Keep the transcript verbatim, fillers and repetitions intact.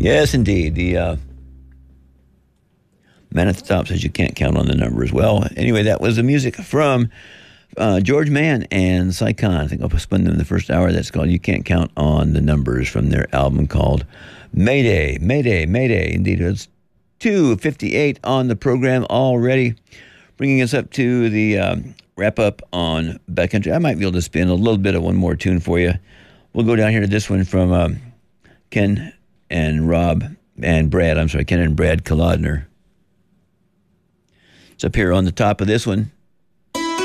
Yes, indeed. The uh, man at the top says you can't count on the number as well. Anyway, that was the music from uh, George Mann and Sycon. I think I'll spend them in the first hour. That's called You Can't Count on the Numbers from their album called Mayday, Mayday, Mayday. Indeed, it's two fifty-eight on the program already, bringing us up to the um, wrap-up on Backcountry. I might be able to spin a little bit of one more tune for you. We'll go down here to this one from um, Ken and Rob and Brad. I'm sorry, Ken and Brad Kolodner. It's up here on the top of this one.